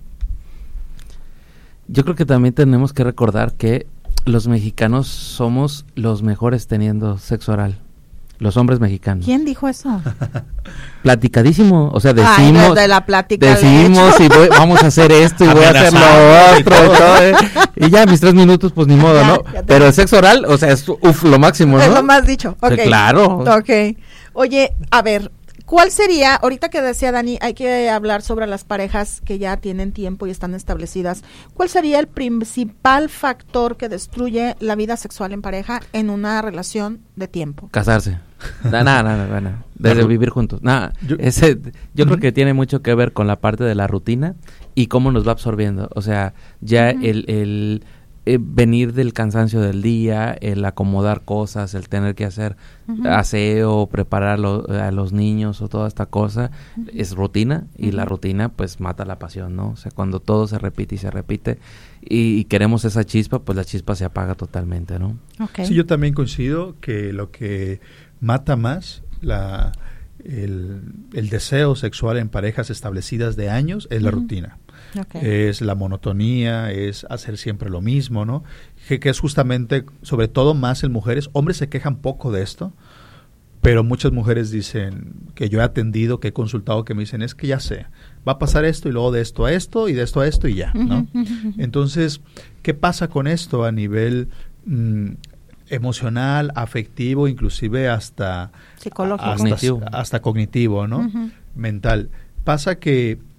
Yo creo que también tenemos que recordar que los mexicanos somos los mejores teniendo sexo oral. Los hombres mexicanos. ¿Quién dijo eso? Platicadísimo, o sea, decimos, Ay, de, de la plática decimos y voy, vamos a hacer esto y voy a hacer lo otro y, todo, ¿eh? Y ya mis tres minutos, pues ni modo, ya, ¿no? Pero el sexo oral, o sea, es uf, lo máximo, ¿no? Es lo más dicho, ok. Sí, claro. Ok. Oye, a ver, ¿cuál sería, ahorita que decía Dani, hay que hablar sobre las parejas que ya tienen tiempo y están establecidas, ¿cuál sería el principal factor que destruye la vida sexual en pareja en una relación de tiempo? Casarse. No, no, no, no, no. Desde vivir juntos. No, yo, ese, yo uh-huh. creo que tiene mucho que ver con la parte de la rutina y cómo nos va absorbiendo. O sea, ya uh-huh. el... el Eh, venir del cansancio del día, el acomodar cosas, el tener que hacer uh-huh. aseo, preparar lo, a los niños o toda esta cosa, uh-huh. es rutina y uh-huh. la rutina pues mata la pasión, ¿no? O sea, cuando todo se repite y se repite y, y queremos esa chispa, pues la chispa se apaga totalmente, ¿no? Okay. Sí, yo también coincido que lo que mata más la el, el deseo sexual en parejas establecidas de años es uh-huh. la rutina. Okay. Es la monotonía, es hacer siempre lo mismo, ¿no? Que, que es justamente, sobre todo más en mujeres, hombres se quejan poco de esto, pero muchas mujeres dicen, que yo he atendido, que he consultado, que me dicen, es que ya sé, va a pasar esto y luego de esto a esto y de esto a esto y ya, ¿no? Entonces, ¿qué pasa con esto a nivel mmm, emocional, afectivo, inclusive hasta psicológico, hasta cognitivo, hasta cognitivo, ¿no? Uh-huh. Mental. Pasa que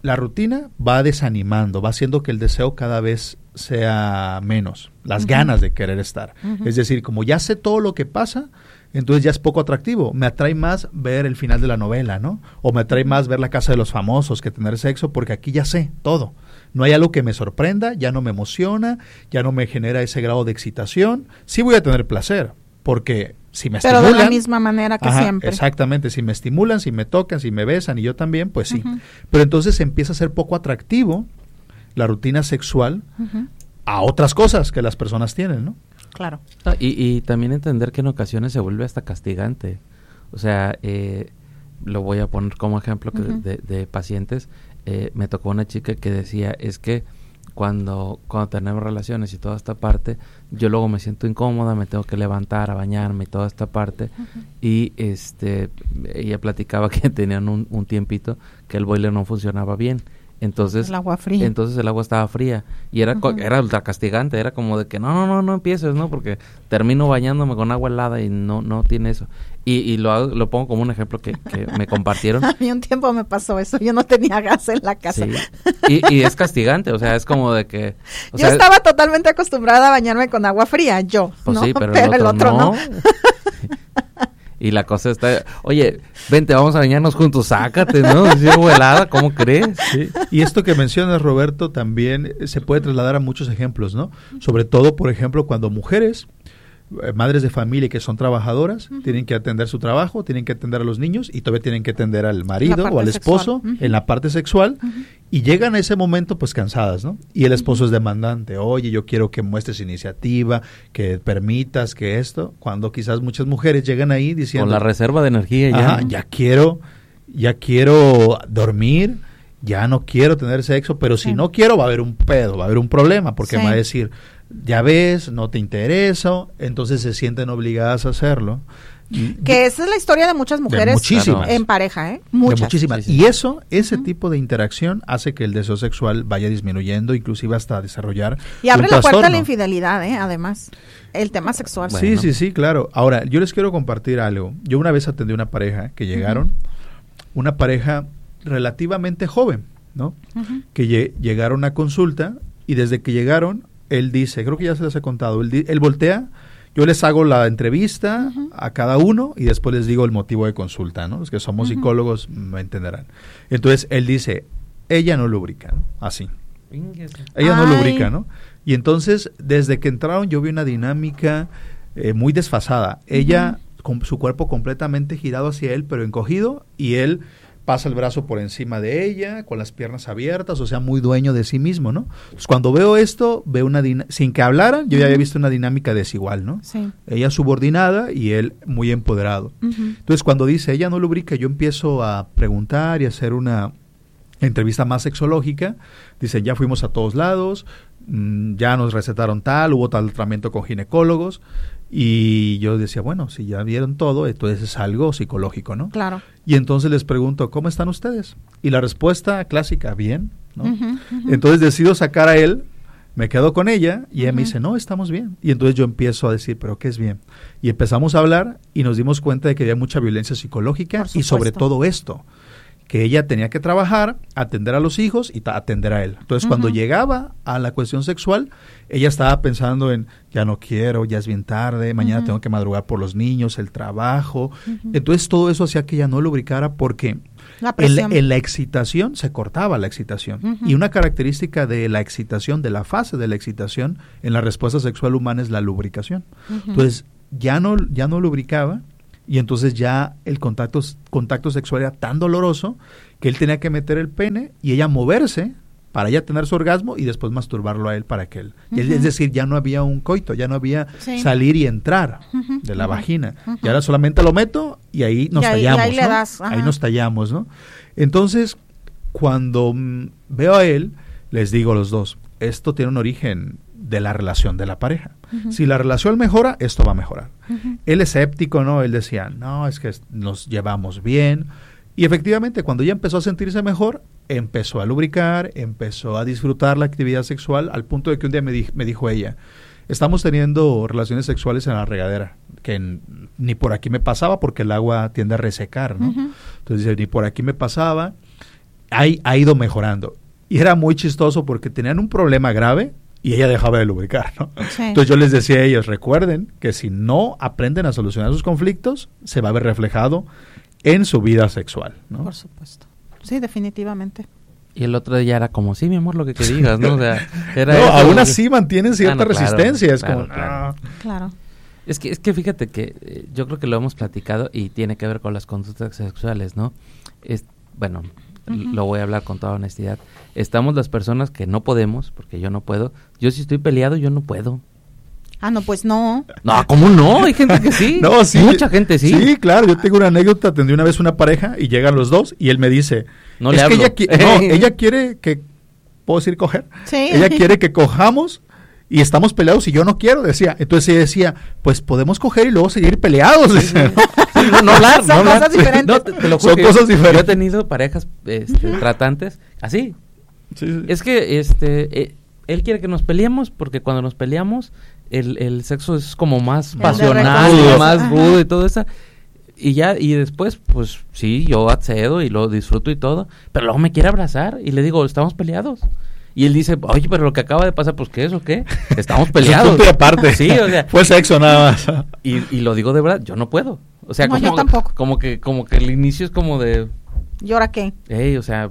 la rutina va desanimando, va haciendo que el deseo cada vez sea menos, las uh-huh. ganas de querer estar. Uh-huh. Es decir, como ya sé todo lo que pasa, entonces ya es poco atractivo. Me atrae más ver el final de la novela, ¿no? O me atrae más ver La Casa de los Famosos que tener sexo, porque aquí ya sé todo. No hay algo que me sorprenda, ya no me emociona, ya no me genera ese grado de excitación. Sí voy a tener placer, porque si me Pero estimulan... de la misma manera que ajá, siempre. Exactamente, si me estimulan, si me tocan, si me besan y yo también, pues sí. Uh-huh. Pero entonces empieza a ser poco atractivo la rutina sexual uh-huh. a otras cosas que las personas tienen, ¿no? Claro. Y, y también entender que en ocasiones se vuelve hasta castigante. O sea, eh, lo voy a poner como ejemplo que uh-huh. de, de pacientes. Eh, me tocó una chica que decía, es que cuando, cuando tenemos relaciones y toda esta parte, yo luego me siento incómoda, me tengo que levantar a bañarme y toda esta parte. Uh-huh. Y este ella platicaba que tenían un, un tiempito que el boiler no funcionaba bien. Entonces el agua fría. Entonces el agua estaba fría y era uh-huh. era ultra castigante, era como de que no, no, no, no empieces, ¿no? Porque termino bañándome con agua helada y no no tiene eso. Y, y lo hago, lo pongo como un ejemplo que, que me compartieron. A mí un tiempo me pasó eso, yo no tenía gas en la casa. Sí. Y, y es castigante, o sea, es como de que... O yo sea, estaba totalmente acostumbrada a bañarme con agua fría, yo, pues ¿no? Sí, pero, pero el otro, el otro no. no. Y la cosa está, oye, vente, vamos a bañarnos juntos, sácate, ¿no? Si es helada, ¿cómo crees? Sí. Y esto que mencionas, Roberto, también se puede trasladar a muchos ejemplos, ¿no? Sobre todo, por ejemplo, cuando mujeres, eh, madres de familia que son trabajadoras, uh-huh. tienen que atender su trabajo, tienen que atender a los niños y todavía tienen que atender al marido o al esposo uh-huh. en la parte sexual uh-huh. y llegan a ese momento pues cansadas, ¿no? Y el esposo uh-huh. es demandante, oye, yo quiero que muestres iniciativa, que permitas, que esto, cuando quizás muchas mujeres llegan ahí diciendo... Con la reserva de energía ya. Ajá, ya quiero, ya quiero dormir, ya no quiero tener sexo, pero si sí. no quiero va a haber un pedo, va a haber un problema, porque sí. me va a decir, ya ves, no te interesa, entonces se sienten obligadas a hacerlo. Que esa es la historia de muchas mujeres muchísimas. en pareja, ¿eh? Muchas. De muchísimas. Sí, sí. Y eso, ese uh-huh. tipo de interacción hace que el deseo sexual vaya disminuyendo, inclusive hasta desarrollar y abre un la puerta trastorno. a la infidelidad, ¿eh? Además, el tema sexual. Bueno. Sí, sí, sí, claro. Ahora, yo les quiero compartir algo. Yo una vez atendí una pareja que llegaron, uh-huh. una pareja relativamente joven, ¿no? Uh-huh. Que lle- llegaron a consulta y desde que llegaron, él dice, creo que ya se les he contado, él, di- él voltea, yo les hago la entrevista uh-huh. a cada uno y después les digo el motivo de consulta, ¿no? Los que somos uh-huh. psicólogos me entenderán. Entonces, él dice, ella no lubrica, ¿no? Así. Ella Ay. no lubrica, ¿no? Y entonces, desde que entraron, yo vi una dinámica eh, muy desfasada. Uh-huh. Ella, con su cuerpo completamente girado hacia él, pero encogido, y él pasa el brazo por encima de ella, con las piernas abiertas, o sea, muy dueño de sí mismo, ¿no? Pues cuando veo esto, veo una din- sin que hablaran, yo ya había visto una dinámica desigual, ¿no? Sí. Ella subordinada y él muy empoderado. Uh-huh. Entonces, cuando dice, ella no lubrica, yo empiezo a preguntar y a hacer una entrevista más sexológica. Dice, ya fuimos a todos lados, mmm, ya nos recetaron tal, hubo tal tratamiento con ginecólogos. Y yo decía, bueno, si ya vieron todo, entonces es algo psicológico, ¿no? Claro. Y entonces les pregunto, ¿cómo están ustedes? Y la respuesta clásica, bien, ¿no? Uh-huh, uh-huh. Entonces decido sacar a él, me quedo con ella y ella uh-huh. me dice, no, estamos bien. Y entonces yo empiezo a decir, ¿pero qué es bien? Y empezamos a hablar y nos dimos cuenta de que había mucha violencia psicológica y sobre todo esto, que ella tenía que trabajar, atender a los hijos y ta- atender a él. Entonces, uh-huh. cuando llegaba a la cuestión sexual, ella estaba pensando en, ya no quiero, ya es bien tarde, mañana uh-huh. tengo que madrugar por los niños, el trabajo. Uh-huh. Entonces, todo eso hacía que ella no lubricara porque en la, en la excitación se cortaba la excitación. Uh-huh. Y una característica de la excitación, de la fase de la excitación en la respuesta sexual humana es la lubricación. Uh-huh. Entonces, ya no, ya no lubricaba. Y entonces ya el contacto, contacto sexual era tan doloroso que él tenía que meter el pene y ella moverse para ella tener su orgasmo y después masturbarlo a él para que él... Uh-huh. Es decir, ya no había un coito, ya no había sí. salir y entrar uh-huh. de la uh-huh. vagina. Uh-huh. Y ahora solamente lo meto y ahí nos y ahí, tallamos, y ahí, ¿no? le das, ahí nos tallamos, ¿no? Entonces, cuando mm, veo a él, les digo a los dos, esto tiene un origen de la relación de la pareja. Uh-huh. Si la relación mejora, esto va a mejorar. Uh-huh. Él es escéptico, ¿no? Él decía, no, es que nos llevamos bien. Y efectivamente, cuando ella empezó a sentirse mejor, empezó a lubricar, empezó a disfrutar la actividad sexual, al punto de que un día me, di- me dijo ella, estamos teniendo relaciones sexuales en la regadera, que en, ni por aquí me pasaba porque el agua tiende a resecar, ¿no? Uh-huh. Entonces dice, ni por aquí me pasaba. ha, ha ido mejorando. Y era muy chistoso porque tenían un problema grave y ella dejaba de lubricar, ¿no? Sí. Entonces yo les decía a ellos, recuerden que si no aprenden a solucionar sus conflictos, se va a ver reflejado en su vida sexual, ¿no? Por supuesto. Sí, definitivamente. Y el otro día era como, sí, mi amor, lo que te digas, ¿no? O sea, era no, eso, aún que... así mantienen cierta ah, no, resistencia. Claro, es claro, como, claro. Ah. Claro. Es que, es que fíjate que eh, yo creo que lo hemos platicado y tiene que ver con las conductas sexuales, ¿no? Es, bueno, uh-huh. lo voy a hablar con toda honestidad. Estamos las personas que no podemos, porque yo no puedo. Yo si estoy peleado, yo no puedo. Ah, no, pues no. No, ¿cómo no? Hay gente que sí. No, sí. Mucha gente sí. Sí, claro. Yo tengo una anécdota. Atendí una vez una pareja y llegan los dos y él me dice... No es le que hablo. ella, qui- no, ella quiere que... ¿Puedo decir coger? Sí. Ella quiere que cojamos y estamos peleados y yo no quiero, decía. Entonces ella decía, pues podemos coger y luego seguir peleados. Sí, sí. Sí, no, no hablar, Son no hablar. cosas diferentes. No, te, te lo juro Son cosas diferentes. Yo he tenido parejas este, uh-huh. tratantes así. Sí, sí. Es que este eh, él quiere que nos peleemos porque cuando nos peleamos el, el sexo es como más pasional, más Ajá. rudo y todo eso. Y ya, y después, pues sí, yo accedo y lo disfruto y todo, pero luego me quiere abrazar y le digo, estamos peleados. Y él dice, oye, pero lo que acaba de pasar, pues ¿qué es o qué? Estamos peleados. Punto y aparte. Sí, o sea. Fue sexo nada más. Y, y lo digo de verdad, yo no puedo. O sea, no, como, yo tampoco. como que, como que el inicio es como de. ¿Y ahora qué? Ey, o sea,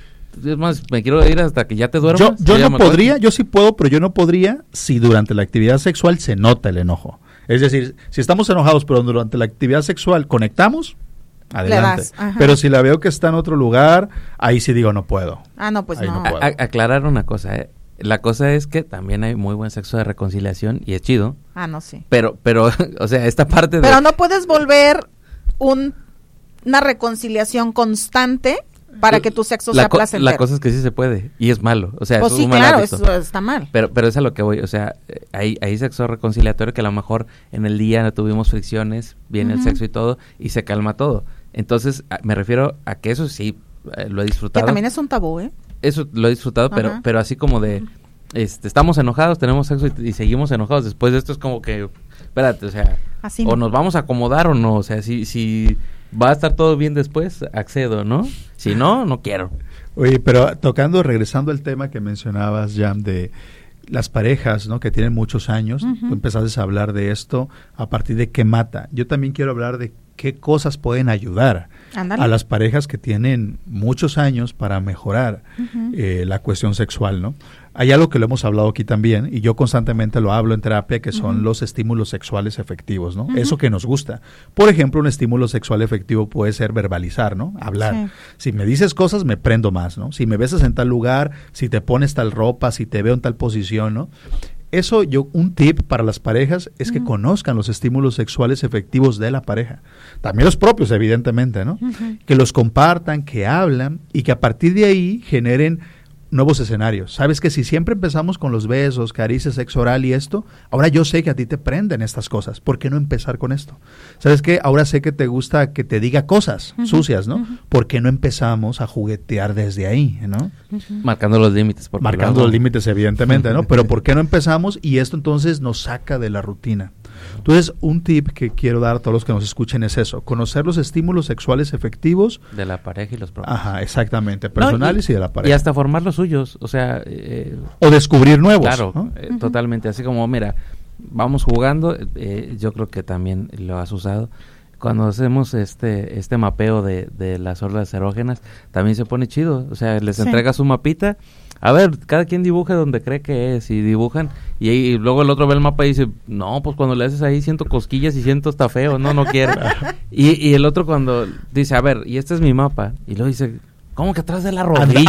es más, me quiero ir hasta que ya te duermas. Yo, yo yo no podría, yo sí puedo, pero yo no podría si durante la actividad sexual se nota el enojo. Es decir, si estamos enojados, pero durante la actividad sexual conectamos, adelante. Pero si la veo que está en otro lugar, ahí sí digo no puedo. Ah, no, pues ahí no. no puedo. A, a, aclarar una cosa, ¿eh? La cosa es que también hay muy buen sexo de reconciliación y es chido. Ah, no, sí. Pero, pero, o sea, esta parte de... Pero no puedes volver un, una reconciliación constante para que tu sexo la sea co- placentero. La cosa es que sí se puede y es malo, o sea, pues es sí, un mal claro, hábito. eso está mal. Pero, pero es a lo que voy, o sea, hay, hay sexo reconciliatorio que a lo mejor en el día no tuvimos fricciones, viene uh-huh. el sexo y todo, y se calma todo. Entonces, a, me refiero a que eso sí, eh, lo he disfrutado. Que también es un tabú, ¿eh? Eso lo he disfrutado, pero, uh-huh. pero así como de, este, estamos enojados, tenemos sexo y, y seguimos enojados. Después de esto es como que, espérate, o sea, así o no. nos vamos a acomodar o no, o sea, si, si va a estar todo bien después, accedo, ¿no? Si no, no quiero. Oye, pero tocando, regresando al tema que mencionabas, Jam, de las parejas, ¿no? Que tienen muchos años, uh-huh. tú empezaste a hablar de esto a partir de qué mata. Yo también quiero hablar de qué cosas pueden ayudar Andale. a las parejas que tienen muchos años para mejorar uh-huh. eh, la cuestión sexual, ¿no? Hay algo que lo hemos hablado aquí también, y yo constantemente lo hablo en terapia, que son uh-huh. los estímulos sexuales efectivos, ¿no? Uh-huh. Eso que nos gusta. Por ejemplo, un estímulo sexual efectivo puede ser verbalizar, ¿no? Hablar. Sí. Si me dices cosas, me prendo más, ¿no? Si me besas en tal lugar, si te pones tal ropa, si te veo en tal posición, ¿no? Eso, yo, un tip para las parejas es uh-huh. que conozcan los estímulos sexuales efectivos de la pareja. También los propios, evidentemente, ¿no? Uh-huh. Que los compartan, que hablan y que a partir de ahí generen nuevos escenarios. Sabes que si siempre empezamos con los besos, caricias, sexo oral y esto, ahora yo sé que a ti te prenden estas cosas. ¿Por qué no empezar con esto? ¿Sabes qué? Ahora sé que te gusta que te diga cosas uh-huh. sucias, ¿no? Uh-huh. ¿Por qué no empezamos a juguetear desde ahí, ¿no? Uh-huh. Marcando los límites. Por Marcando lado. los límites, evidentemente, ¿no? Pero ¿por qué no empezamos? Y esto entonces nos saca de la rutina. Entonces, un tip que quiero dar a todos los que nos escuchen es eso, conocer los estímulos sexuales efectivos de la pareja y los propios. Ajá, exactamente, personales no, y, y de la pareja. Y hasta formar los suyos, o sea... Eh, o descubrir nuevos. Claro, ¿no? eh, uh-huh. totalmente, así como, mira, vamos jugando, eh, yo creo que también lo has usado, cuando hacemos este este mapeo de, de las hordas erógenas, también se pone chido, o sea, les sí. entregas un mapita, a ver, cada quien dibuje donde cree que es, y dibujan, y, y luego el otro ve el mapa y dice, no, pues cuando le haces ahí siento cosquillas y siento está feo, no, no quiero. y, y el otro cuando dice, a ver, y este es mi mapa, y luego dice, ¿cómo que atrás de la rodilla?